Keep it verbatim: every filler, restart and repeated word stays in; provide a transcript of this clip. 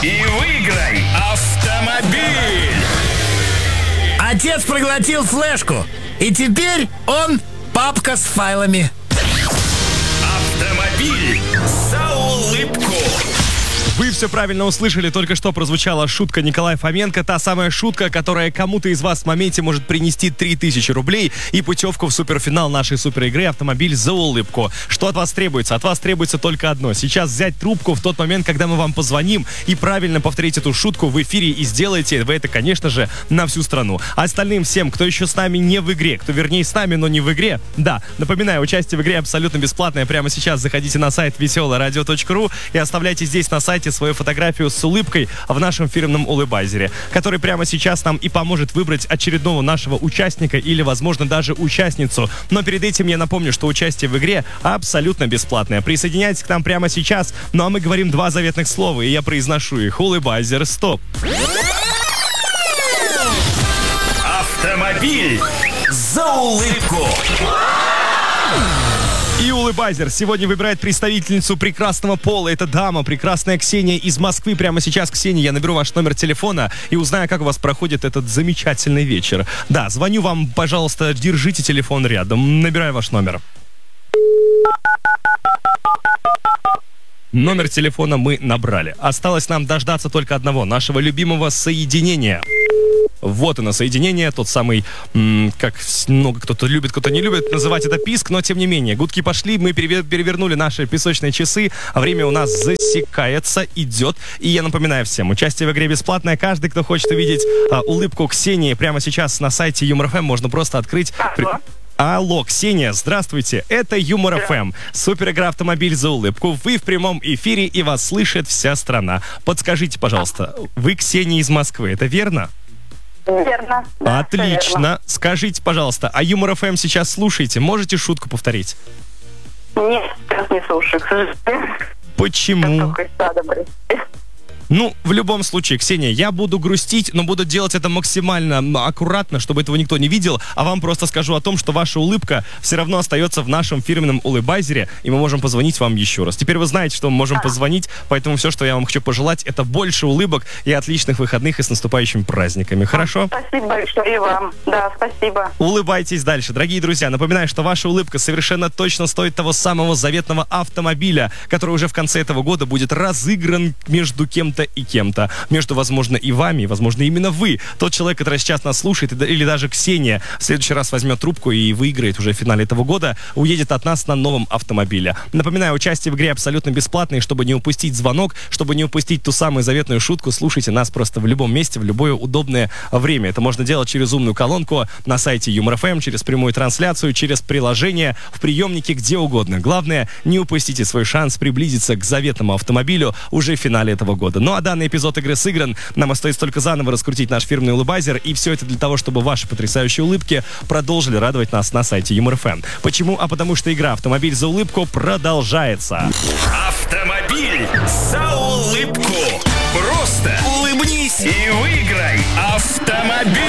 и выиграй автомобиль. Отец проглотил флешку, и теперь он папка с файлами. Автомобиль за улыбку. Вы все правильно услышали, только что прозвучала шутка Николая Фоменко, та самая шутка, которая кому-то из вас в моменте может принести три тысячи рублей и путевку в суперфинал нашей суперигры «Автомобиль за улыбку». Что от вас требуется? От вас требуется только одно. Сейчас взять трубку в тот момент, когда мы вам позвоним, и правильно повторить эту шутку в эфире, и сделайте вы это, конечно же, на всю страну. А остальным всем, кто еще с нами не в игре, кто вернее с нами, но не в игре, да, напоминаю, участие в игре абсолютно бесплатное. Прямо сейчас заходите на сайт веселое радио точка ру и оставляйте здесь на сайте свою фотографию с улыбкой в нашем фирменном улыбайзере, который прямо сейчас нам и поможет выбрать очередного нашего участника или, возможно, даже участницу. Но перед этим я напомню, что участие в игре абсолютно бесплатное. Присоединяйтесь к нам прямо сейчас. Ну а мы говорим два заветных слова, и я произношу их. Улыбайзер, стоп. Автомобиль за улыбку. И улыбайзер сегодня выбирает представительницу прекрасного пола. Это дама, прекрасная Ксения из Москвы. Прямо сейчас, Ксения, я наберу ваш номер телефона и узнаю, как у вас проходит этот замечательный вечер. Да, звоню вам, пожалуйста, держите телефон рядом. Набираю ваш номер. Номер телефона мы набрали. Осталось нам дождаться только одного, нашего любимого соединения. Вот оно, соединение, тот самый, м- как много кто-то любит, кто-то не любит называть это писк, но тем не менее. Гудки пошли, мы перевер- перевернули наши песочные часы, а время у нас засекается, идет. И я напоминаю всем, участие в игре бесплатное. Каждый, кто хочет увидеть а, улыбку Ксении, прямо сейчас на сайте Юмор эф эм можно просто открыть... Алло. Алло, Ксения, здравствуйте, это Юмор эф эм, суперигра «Автомобиль за улыбку». Вы в прямом эфире, и вас слышит вся страна. Подскажите, пожалуйста, вы Ксения из Москвы, это верно? Верно. Да, Отлично. верно. Скажите, пожалуйста, а Юмор эф эм сейчас слушаете? Можете шутку повторить? Нет, сейчас не слушаю, к сожалению. Почему? Только из сада были. Ну, в любом случае, Ксения, я буду грустить, но буду делать это максимально аккуратно, чтобы этого никто не видел, а вам просто скажу о том, что ваша улыбка все равно остается в нашем фирменном улыбайзере, и мы можем позвонить вам еще раз. Теперь вы знаете, что мы можем а. позвонить, поэтому все, что я вам хочу пожелать, это больше улыбок и отличных выходных, и с наступающими праздниками. Хорошо? Спасибо большое и вам. Да, спасибо. Улыбайтесь дальше. Дорогие друзья, напоминаю, что ваша улыбка совершенно точно стоит того самого заветного автомобиля, который уже в конце этого года будет разыгран между кем-то и кем-то. Между, возможно, и вами, и, возможно, именно вы. Тот человек, который сейчас нас слушает, или даже Ксения, в следующий раз возьмет трубку и выиграет уже в финале этого года, уедет от нас на новом автомобиле. Напоминаю, участие в игре абсолютно бесплатное, и чтобы не упустить звонок, чтобы не упустить ту самую заветную шутку, слушайте нас просто в любом месте, в любое удобное время. Это можно делать через умную колонку на сайте Юмор эф эм, через прямую трансляцию, через приложение, в приемнике, где угодно. Главное, не упустите свой шанс приблизиться к заветному автомобилю уже в финале этого года. Ну а данный эпизод игры сыгран. Нам остается только заново раскрутить наш фирменный улыбайзер. И все это для того, чтобы ваши потрясающие улыбки продолжили радовать нас на сайте Юмор эф эм. Почему? А потому что игра «Автомобиль за улыбку» продолжается. Автомобиль за улыбку. Просто улыбнись и выиграй автомобиль.